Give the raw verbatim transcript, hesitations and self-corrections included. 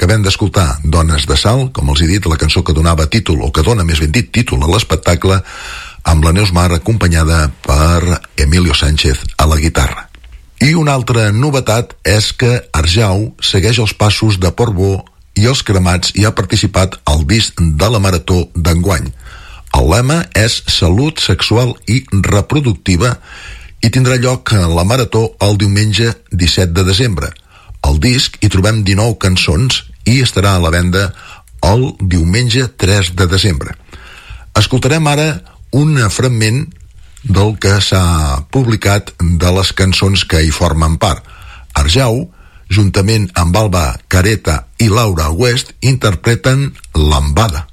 acabem d'escoltar Dones de Sal, com els he dit, la cançó que donava títol, o que dona més ben dit títol a l'espectacle, amb la Neus Mar acompanyada per Emilio Sánchez a la guitarra. I una altra novetat és que Arjau segueix els passos de Portbó i els Cremats i ha participat al disc de la Marató d'enguany. El lema és Salut sexual i reproductiva i tindrà lloc a la Marató el diumenge disset de desembre. Al disc hi trobem dinou cançons i estarà a la venda el diumenge tres de desembre. Escoltarem ara un fragment del que s'ha publicat de les cançons que hi formen part. Arjau, juntament amb Alba Careta i Laura West, interpreten Lambada.